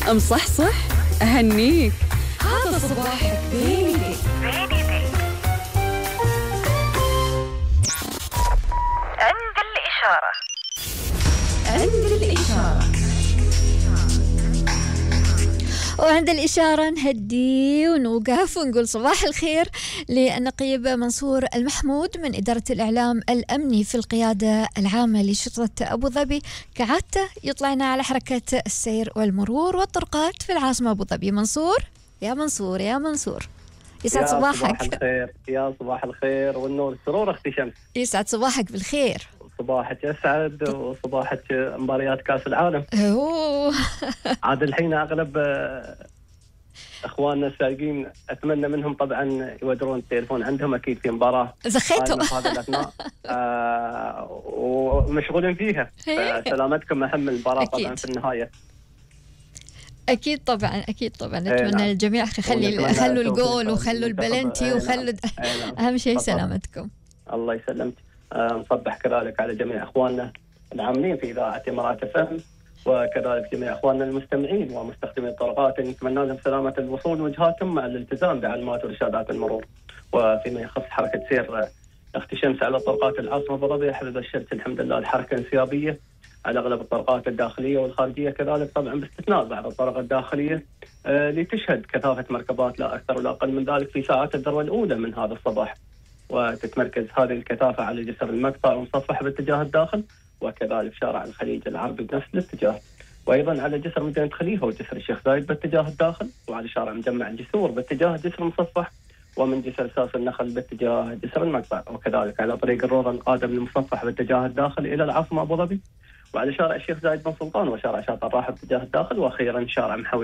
مصحصح، أهنيك، هذا صباحك بيدي. عند الإشارة. وعند الإشارة نهدي ونوقف ونقول صباح الخير للنقيب منصور المحمود من إدارة الإعلام الأمني في القيادة العامة لشرطة أبو ظبي. كعادته يطلعنا على حركة السير والمرور والطرقات في العاصمة أبو ظبي. منصور يا منصور يا منصور، يسعد صباحك. صباح الخير، يا صباح الخير والنور السرور اختي شمس. يسعد صباحك بالخير. صباحك اسعد وصباحك مباريات كاس العالم. عاد الحين اغلب اخواننا السائقين اتمنى منهم طبعا يودرون التليفون، عندهم اكيد في مباراه زخيتهم هذا الاثناء ومشغولين فيها. سلامتكم اهم المباراه طبعا في النهايه. أكيد طبعا نتمنى الجميع خلوا الجول وخلوا البلنتي وخلوا أهم شيء سلامتكم. الله يسلمك. نصبح كذلك على جميع أخواننا العاملين في إذاعة إمارات FM، وكذلك جميع أخواننا المستمعين ومستخدمي الطرقات، نتمنى لهم سلامة الوصول وجهاتهم مع الالتزام بعلامات وإرشادات المرور. وفيما يخص حركة سير أختي شمس على طرقات العاصمة أبو ظبي، حفظ الشمس الحمد لله الحركة انسيابية على أغلب الطرقات الداخلية والخارجية كذلك، طبعا باستثناء بعض الطرق الداخلية لتشهد كثافة مركبات لا أكثر ولا أقل من ذلك في ساعات الذروة الأولى من هذا الصباح، وتتمركز هذه الكثافة على جسر المقطع ومصفح باتجاه الداخل، وكذلك شارع الخليج العربي بنفس الاتجاه، وأيضا على جسر مدينة خليفة وجسر الشيخ زايد باتجاه الداخل، وعلى شارع مجمع الجسور باتجاه جسر المصفح، ومن جسر ساس النخل باتجاه جسر المقطع، وكذلك على طريق الروضة القادم للمصفح باتجاه الداخل إلى العاصمة أبو ظبي، وعلى شارع الشيخ زايد بن سلطان وشارع شاطئ الراحة باتجاه الداخل، وأخيرا شارع محوي